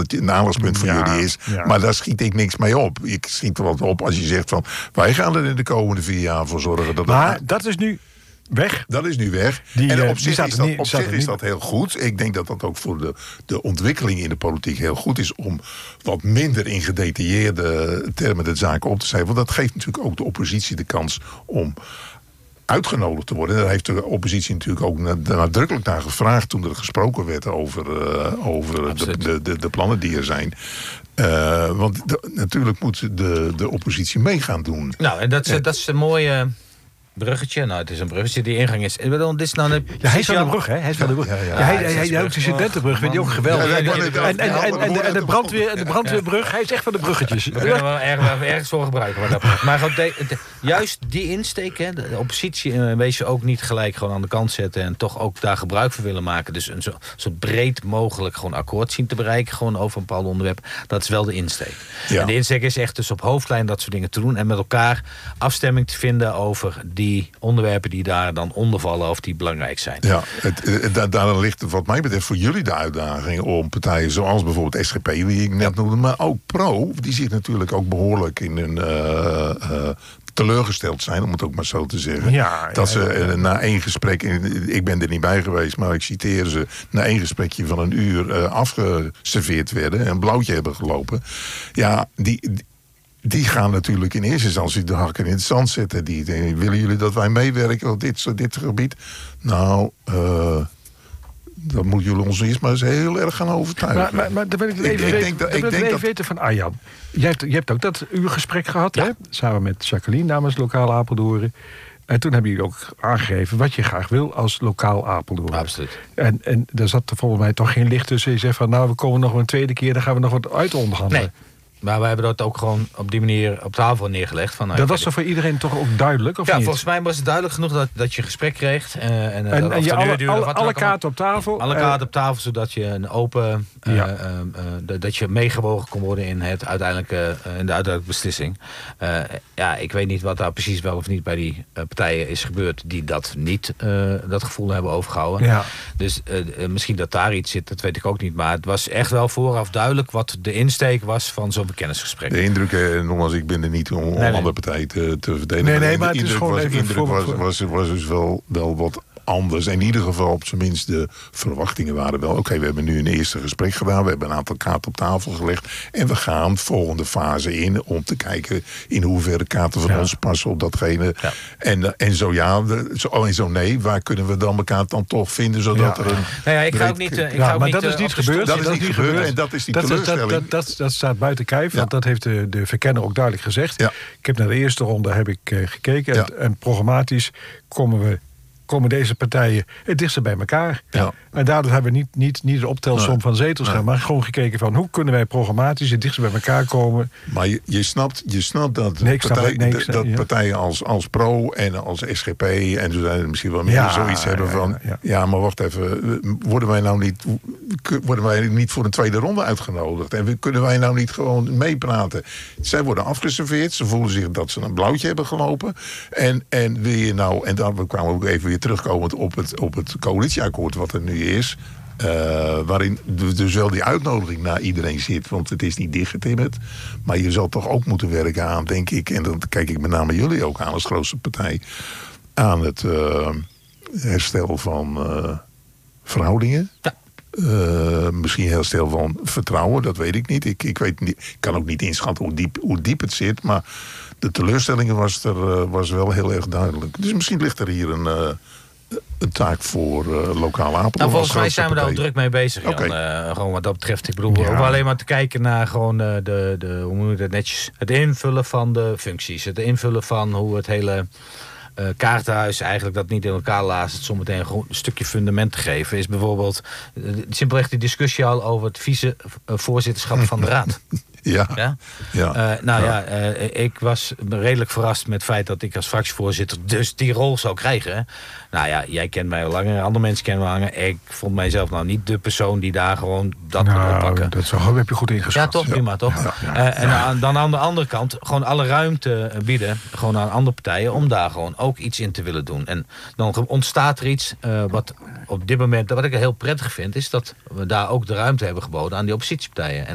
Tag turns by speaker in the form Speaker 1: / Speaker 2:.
Speaker 1: een aandachtspunt voor jullie is.
Speaker 2: Ja.
Speaker 1: Maar daar schiet ik niks mee op. Ik schiet er wat op als je zegt van... wij gaan er in de komende 4 jaar voor zorgen.
Speaker 2: Maar dat is nu weg.
Speaker 1: Dat is nu weg. En op zich is dat heel goed. Ik denk dat dat ook voor de ontwikkeling in de politiek heel goed is... om wat minder in gedetailleerde termen de zaken op te schrijven. Want dat geeft natuurlijk ook de oppositie de kans om uitgenodigd te worden. En daar heeft de oppositie natuurlijk ook nadrukkelijk naar gevraagd... toen er gesproken werd over de plannen die er zijn. Want natuurlijk moet de oppositie mee gaan doen.
Speaker 3: Nou, en dat is een mooie bruggetje. Nou, het is een bruggetje. Die ingang is... Ik bedoel, dit is nou
Speaker 2: hij is van de brug, hè? Hij is van de brug. Hij ook de studentenbrug, vind je ook geweldig. En de brandweerbrug, hij is echt van de bruggetjes.
Speaker 3: We kunnen wel ergens voor gebruiken. Maar goed, juist die insteek, hè, de oppositie wees je ook niet gelijk gewoon aan de kant zetten... en toch ook daar gebruik van willen maken. Dus een zo breed mogelijk gewoon akkoord zien te bereiken... gewoon over een bepaald onderwerp. Dat is wel de insteek. Ja. En de insteek is echt dus op hoofdlijn dat soort dingen te doen... en met elkaar afstemming te vinden over die onderwerpen die daar dan onder vallen... of die belangrijk zijn. Ja,
Speaker 1: daar ligt wat mij betreft voor jullie de uitdaging... om partijen zoals bijvoorbeeld SGP, die ik net noemde... maar ook Pro, die zich natuurlijk ook behoorlijk in hun... teleurgesteld zijn, om het ook maar zo te zeggen. Dat ze na 1 gesprek... Ik ben er niet bij geweest, maar ik citeer ze... na 1 gesprekje van 1 uur afgeserveerd werden... en een blauwtje hebben gelopen. Ja, die gaan natuurlijk in eerste instantie de hakken in het zand zetten. Die willen jullie dat wij meewerken op dit gebied? Nou, dan moeten jullie ons eerst maar eens heel erg gaan overtuigen. Maar dan wil ik even weten van Arjan. Je hebt ook dat uurgesprek gehad, hè? Samen met Jacqueline namens Lokaal Apeldoorn. En toen hebben jullie ook aangegeven wat je graag wil als Lokaal Apeldoorn.
Speaker 3: Absoluut.
Speaker 1: En
Speaker 2: daar zat er volgens mij toch geen licht tussen. Je zegt van, nou, we komen nog een tweede keer... dan gaan we nog wat uit onderhandelen.
Speaker 3: Nee. Maar wij hebben dat ook gewoon op die manier op tafel neergelegd. Van,
Speaker 2: dat was toch voor iedereen toch ook duidelijk, of niet?
Speaker 3: Volgens mij was het duidelijk genoeg dat je gesprek kreeg.
Speaker 2: En je alle kaarten op tafel?
Speaker 3: Alle kaarten op tafel, zodat je een open... dat je meegewogen kon worden in de uiteindelijke beslissing. Ik weet niet wat daar precies wel of niet bij die partijen is gebeurd... die dat niet, dat gevoel hebben overgehouden. Ja. Dus misschien dat daar iets zit, dat weet ik ook niet. Maar het was echt wel vooraf duidelijk wat de insteek was van zo'n kennisgesprek.
Speaker 1: De indruk, nogmaals, ik ben er niet om andere partijen te verdedigen.
Speaker 2: Nee, maar het is gewoon
Speaker 1: de indruk was dus wel wat anders. In ieder geval, op zijn minst, de verwachtingen waren wel... Oké, we hebben nu een eerste gesprek gedaan. We hebben een aantal kaarten op tafel gelegd. En we gaan volgende fase in om te kijken... in hoeverre kaarten van ons passen op datgene. Ja. En zo ja, en zo nee. Waar kunnen we dan elkaar dan toch vinden, zodat er een...
Speaker 3: ik ga ook niet...
Speaker 2: maar dat is niet gebeurd.
Speaker 1: Dat is niet gebeurd. En dat is die teleurstelling.
Speaker 2: Dat staat buiten kijf. Want dat heeft de verkenner ook duidelijk gezegd. Ja. Ik heb naar de eerste ronde gekeken. Ja. En programmatisch komen deze partijen het dichtst bij elkaar. Ja. En daardoor hebben we niet de optelsom van zetels gaan... maar gewoon gekeken van hoe kunnen wij programmatisch het dichtst bij elkaar komen.
Speaker 1: Maar je snapt dat partijen als Pro en als SGP... en zo zijn er misschien wel meer zoiets hebben van... Ja, maar wacht even, worden wij niet voor een tweede ronde uitgenodigd? En kunnen wij nou niet gewoon meepraten? Zij worden afgeserveerd, ze voelen zich dat ze een blauwtje hebben gelopen. En wil je nou... En dan kwamen we ook even weer terugkomend op het coalitieakkoord wat er nu is... waarin dus wel die uitnodiging naar iedereen zit. Want het is niet dichtgetimmerd. Maar je zal toch ook moeten werken aan, denk ik... en dan kijk ik met name jullie ook aan als grootste partij... aan het herstel van verhoudingen. Ja. Misschien herstel van vertrouwen, dat weet ik niet. Ik weet niet, ik kan ook niet inschatten hoe diep het zit... maar de teleurstellingen was wel heel erg duidelijk. Dus misschien ligt er hier een taak voor Lokaal Apeldoorn.
Speaker 3: Nou, volgens mij zijn we daar al druk mee bezig. Gewoon wat dat betreft. Ik bedoel, ook alleen maar te kijken naar gewoon hoe moet je dat netjes... het invullen van de functies. Het invullen van hoe het hele... kaartenhuis eigenlijk dat niet in elkaar laat... het zometeen gewoon een stukje fundament te geven... is bijvoorbeeld simpelweg die discussie al over het vice-voorzitterschap van de Raad. Ik was redelijk verrast met het feit dat ik als fractievoorzitter dus die rol zou krijgen. Nou ja, jij kent mij al langer, andere mensen kennen me al langer. Ik vond mijzelf nou niet de persoon die daar gewoon dat kon oppakken.
Speaker 2: Dat heb je goed ingeschat.
Speaker 3: Ja, toch? Prima, toch? En dan aan de andere kant gewoon alle ruimte bieden, gewoon aan andere partijen, om daar gewoon ook iets in te willen doen. En dan ontstaat er iets wat op dit moment, wat ik heel prettig vind, is dat we daar ook de ruimte hebben geboden aan die oppositiepartijen.